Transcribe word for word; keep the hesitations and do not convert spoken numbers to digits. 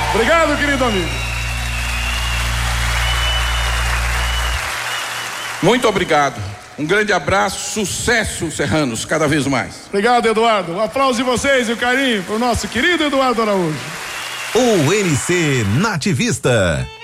Obrigado, querido amigo. Muito obrigado. Um grande abraço, sucesso, Serranos, cada vez mais. Obrigado, Eduardo. Um aplauso de vocês e o carinho para o nosso querido Eduardo Araújo. O N C Nativista.